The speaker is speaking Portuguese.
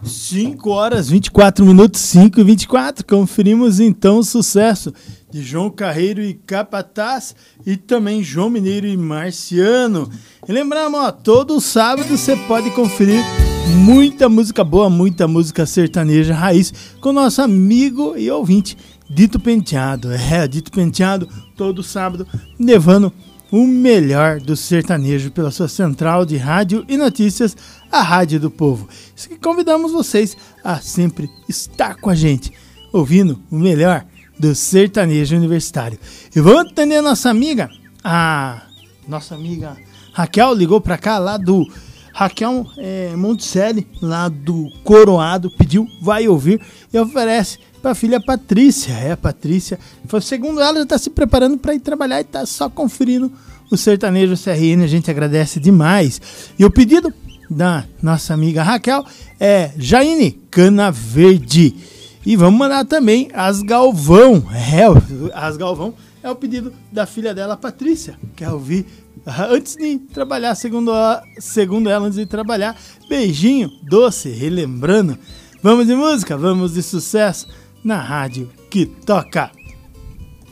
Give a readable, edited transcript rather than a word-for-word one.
5 horas, 24 minutos, 5 e 24. Conferimos então o sucesso de João Carreiro e Capataz e também João Mineiro e Marciano. E lembramos, ó, todo sábado você pode conferir muita música boa, muita música sertaneja raiz com nosso amigo e ouvinte Dito Penteado. Dito Penteado, todo sábado, levando o melhor do sertanejo pela sua central de rádio e notícias, a Rádio do Povo. Isso que convidamos vocês a sempre estar com a gente, ouvindo o melhor do sertanejo universitário. E vamos atender a nossa amiga Raquel, ligou pra cá lá do Raquel Monticelli, lá do Coroado, pediu, vai ouvir e oferece para a filha Patrícia. A Patrícia, segundo ela, já está se preparando para ir trabalhar e está só conferindo o sertanejo CRN. A gente agradece demais. E o pedido da nossa amiga Raquel é Jaine Cana Verde. E vamos mandar também As Galvão. As Galvão é o pedido da filha dela, Patrícia. Quer ouvir antes de trabalhar, segundo ela, antes de trabalhar. Beijinho doce, relembrando. Vamos de música, vamos de sucesso na rádio que toca.